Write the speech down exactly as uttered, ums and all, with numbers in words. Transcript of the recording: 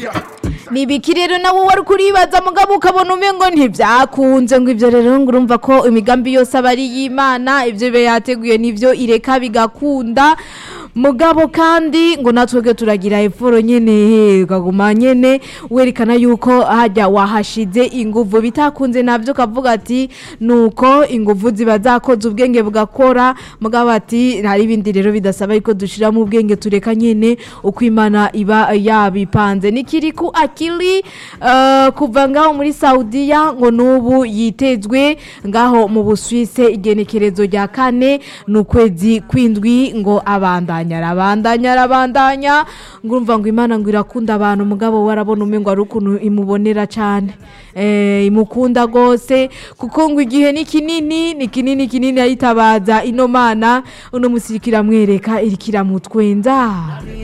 nibiki rero nawe wari kuribaza mugabo ukabona umengo ntivyakunze ngo ivyo rero ngo urumva ko imigambi yose aba ari y'Imana ivyo be yateguye nivyo ireka bigakunda mugabo kandi ngo natwege turagira eforo nyene ukaguma nyene werekana yuko hajya wahashize inguvu bitakunze navyo kavuga ati nuko inguvu ziba zakoze ubwenge bugakora mugabo ati hari ibindi rero bidasaba yuko dushira mu bwenge tureka nyene uko Imana iba yabipanze nikiri ku akili uh, kuva ngaho muri Saudiya ngo nubu yitezwe ngaho mu Busuwise igenekerezo rya kane nukwezi kwindwi ngo abanda arabandanya arabandanya ngurumva ngo Imana ngo irakunda abantu mugabo warabona umengo ari ukuntu imubonera cyane eh imukunda gose kuko ngo igihe ni kinini ni kinini kinini ayitabaza ino Mana uno musirikira mwereka irikira mutwenza